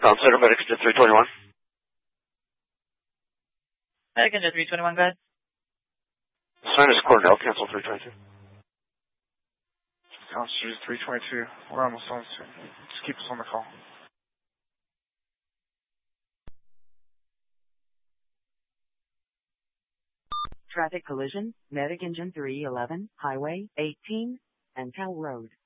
Center Medic Jet 321. Medic Jet 321, go ahead. Sinus Cornell, cancel 322. Altitude 322. We're almost on soon. Just keep us on the call. Traffic collision, Medic Engine 311, Highway 18, and Cal Road.